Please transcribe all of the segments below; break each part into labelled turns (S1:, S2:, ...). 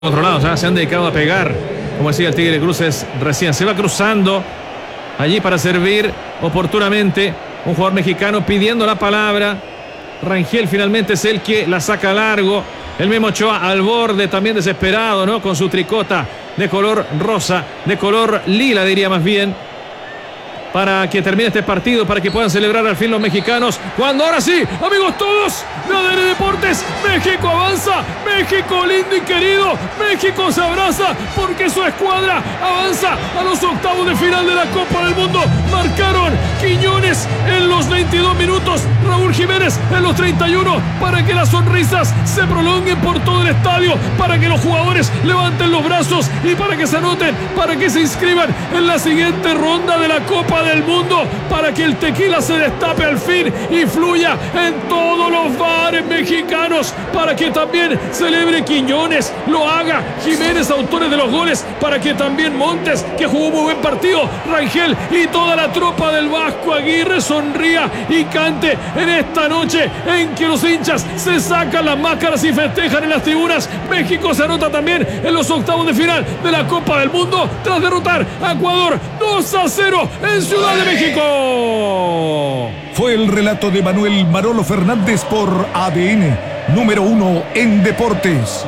S1: otro lado, ya se han dedicado a pegar, como decía el Tigre Cruces recién. Se va cruzando allí para servir oportunamente un jugador mexicano pidiendo la palabra. Rangel finalmente es el que la saca largo. El Memo Ochoa al borde, también desesperado, ¿no? Con su tricota de color rosa, de color lila, diría más bien, para que termine este partido, para que puedan celebrar al fin los mexicanos. Cuando ahora sí, amigos todos de ADN Deportes, México avanza, México lindo y querido, México se abraza porque su escuadra avanza a los octavos de final de la Copa del Mundo. Marcaron Quiñones en los 22 minutos, Raúl Jiménez en los 31, para que las sonrisas se prolonguen por todo el estadio, para que los jugadores levanten los brazos y para que se anoten, para que se inscriban en la siguiente ronda de la Copa del Mundo, para que el tequila se destape al fin y fluya en todos los bares mexicanos, para que también celebre Quiñones, lo haga Jiménez, autores de los goles, para que también Montes, que jugó muy buen partido, Rangel y toda la tropa del Vasco Aguirre sonría y cante en esta noche en que los hinchas se sacan las máscaras y festejan en las tribunas. México se anota también en los octavos de final de la Copa del Mundo tras derrotar a Ecuador 2-0 en Ciudad de México.
S2: Fue el relato de Manuel Marolo Fernández por ADN, número 1 en deportes.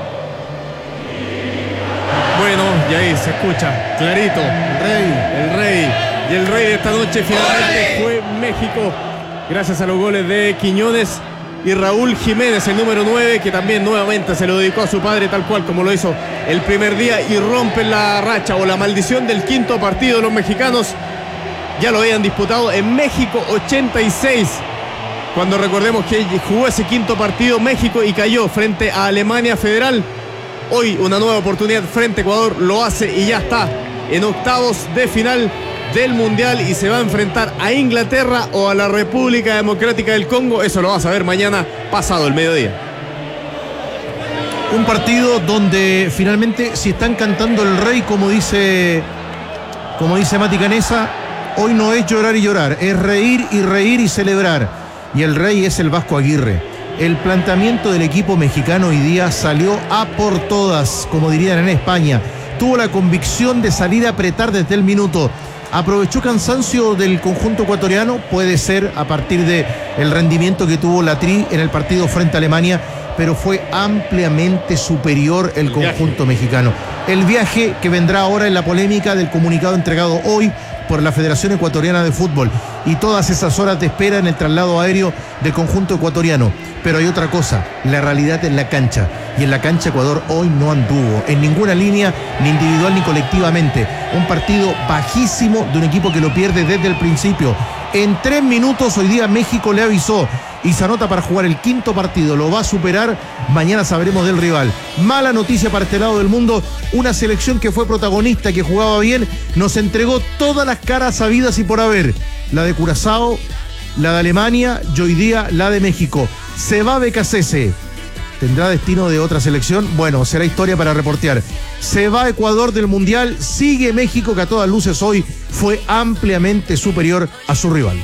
S3: Bueno, y ahí se escucha clarito, el rey de esta noche finalmente fue México, gracias a los goles de Quiñones y Raúl Jiménez, el número 9, que también nuevamente se lo dedicó a su padre, tal cual como lo hizo el primer día, y rompen la racha o la maldición del quinto partido de los mexicanos. Ya lo habían disputado en México 86, cuando recordemos que jugó ese quinto partido México y cayó frente a Alemania Federal. Hoy una nueva oportunidad frente a Ecuador, lo hace y ya está en octavos de final del Mundial y se va a enfrentar a Inglaterra o a la República Democrática del Congo. Eso lo vas a ver mañana pasado el mediodía.
S4: Un partido donde finalmente, si están cantando el rey, como dice Mati Canesa, hoy no es llorar y llorar, es reír y celebrar. Y el rey es el Vasco Aguirre. El planteamiento del equipo mexicano hoy día salió a por todas, como dirían en España. Tuvo la convicción de salir a apretar desde el minuto. ¿Aprovechó cansancio del conjunto ecuatoriano? Puede ser, a partir del rendimiento que tuvo la Tri en el partido frente a Alemania, pero fue ampliamente superior el conjunto mexicano. El viaje que vendrá ahora en la polémica del comunicado entregado hoy por la Federación Ecuatoriana de Fútbol y todas esas horas de espera en el traslado aéreo del conjunto ecuatoriano. Pero hay otra cosa, la realidad en la cancha. Y en la cancha Ecuador hoy no anduvo en ninguna línea, ni individual ni colectivamente. Un partido bajísimo de un equipo que lo pierde desde el principio. En 3 minutos hoy día México le avisó y se anota para jugar el quinto partido. Lo va a superar, mañana sabremos del rival. Mala noticia para este lado del mundo, una selección que fue protagonista, que jugaba bien, nos entregó todas las caras habidas y por haber. La de Curazao, la de Alemania y hoy día la de México. Se va BKCS. ¿Tendrá destino de otra selección? Bueno, será historia para reportear. Se va Ecuador del Mundial, sigue México, que a todas luces hoy fue ampliamente superior a su rival.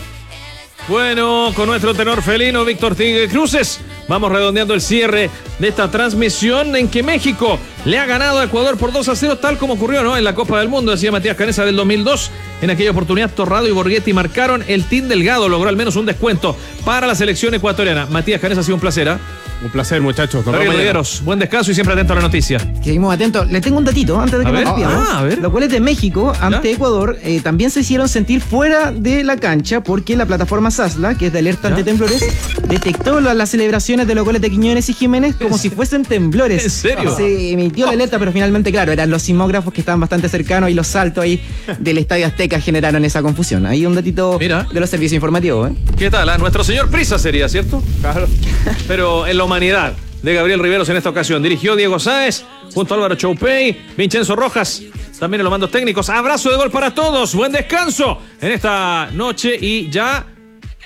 S1: Bueno, con nuestro tenor felino Víctor Tigre Cruces, vamos redondeando el cierre de esta transmisión en que México le ha ganado a Ecuador por 2-0, tal como ocurrió, ¿no?, en la Copa del Mundo, decía Matías Canesa, del 2002. En aquella oportunidad Torrado y Borghetti marcaron, el Team Delgado logró al menos un descuento para la selección ecuatoriana. Matías Canesa, ha sido un placer, ¿eh?
S3: Un placer, muchachos.
S1: Buen descanso y siempre atento a la noticia.
S5: Seguimos atentos. Les tengo un datito antes de que nos despidamos.
S1: A ver.
S5: Los goles de México ante Ecuador también se hicieron sentir fuera de la cancha porque la plataforma Sasla, que es de alerta ante temblores, detectó las celebraciones de los goles de Quiñones y Jiménez como si fuesen temblores.
S1: ¿En serio?
S5: Se emitió la alerta, pero finalmente, claro, eran los sismógrafos que estaban bastante cercanos y los saltos ahí del Estadio Azteca generaron esa confusión. Ahí un datito de los servicios informativos.
S1: ¿Qué tal? Nuestro señor Prisa sería, ¿cierto?
S3: Claro.
S1: Pero en la humanidad de Gabriel Riveros en esta ocasión. Dirigió Diego Sáez junto a Álvaro Choupey, Vincenzo Rojas, también en los mandos técnicos. Abrazo de gol para todos, buen descanso en esta noche y ya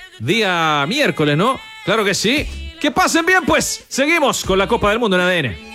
S1: día miércoles, ¿no? Claro que sí. Que pasen bien, pues. Seguimos con la Copa del Mundo en ADN.